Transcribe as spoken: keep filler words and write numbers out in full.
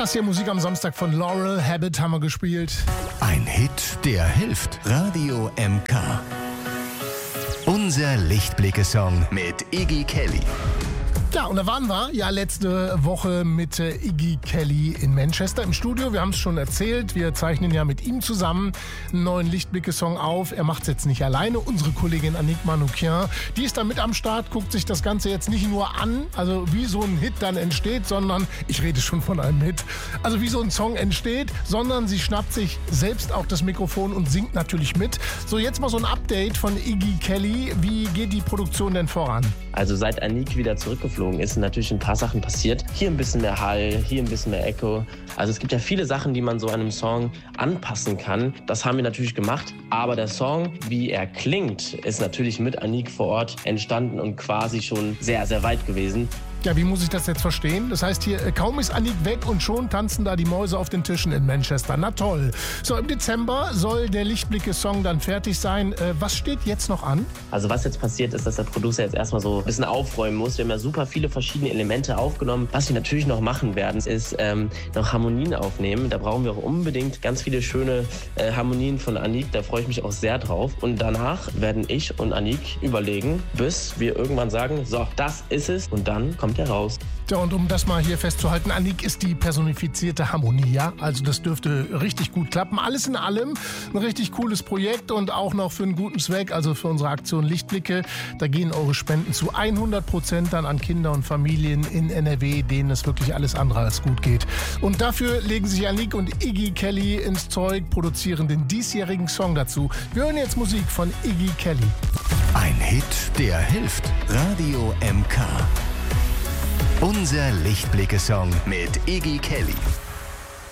Das hier Musik am Samstag von Laurel, Habit haben wir gespielt. Ein Hit, der hilft. Radio M K. Unser Lichtblicke-Song mit Iggy Kelly. Ja, und da waren wir ja letzte Woche mit äh, Iggy Kelly in Manchester im Studio. Wir haben es schon erzählt, wir zeichnen ja mit ihm zusammen einen neuen Lichtblicke-Song auf. Er macht es jetzt nicht alleine. Unsere Kollegin Annick Manoukian, die ist da mit am Start, guckt sich das Ganze jetzt nicht nur an, also wie so ein Hit dann entsteht, sondern, ich rede schon von einem Hit, also wie so ein Song entsteht, sondern sie schnappt sich selbst auch das Mikrofon und singt natürlich mit. So, jetzt mal so ein Update von Iggy Kelly. Wie geht die Produktion denn voran? Also seit Annick wieder zurückgeflogen ist, sind natürlich ein paar Sachen passiert. Hier ein bisschen mehr Hall, hier ein bisschen mehr Echo. Also es gibt ja viele Sachen, die man so einem Song anpassen kann. Das haben wir natürlich gemacht. Aber der Song, wie er klingt, ist natürlich mit Annick vor Ort entstanden und quasi schon sehr, sehr weit gewesen. Ja, wie muss ich das jetzt verstehen? Das heißt hier, kaum ist Annick weg und schon tanzen da die Mäuse auf den Tischen in Manchester. Na toll. So, im Dezember soll der Lichtblicke-Song dann fertig sein. Äh, was steht jetzt noch an? Also was jetzt passiert ist, dass der Producer jetzt erstmal so ein bisschen aufräumen muss. Wir haben ja super viele verschiedene Elemente aufgenommen. Was wir natürlich noch machen werden, ist ähm, noch Harmonien aufnehmen. Da brauchen wir auch unbedingt ganz viele schöne äh, Harmonien von Annick. Da freue ich mich auch sehr drauf. Und danach werden ich und Annick überlegen, bis wir irgendwann sagen, so, das ist es. Und dann kommt er raus. Ja, und um das mal hier festzuhalten, Annick ist die personifizierte Harmonie, ja? Also das dürfte richtig gut klappen. Alles in allem ein richtig cooles Projekt und auch noch für einen guten Zweck, also für unsere Aktion Lichtblicke. Da gehen eure Spenden zu hundert Prozent dann an Kinder und Familien in N R W, denen es wirklich alles andere als gut geht. Und dafür legen sich Annick und Iggy Kelly ins Zeug, produzieren den diesjährigen Song dazu. Wir hören jetzt Musik von Iggy Kelly. Ein Hit, der hilft. Radio M K. Unser Lichtblicke-Song mit Iggy Kelly.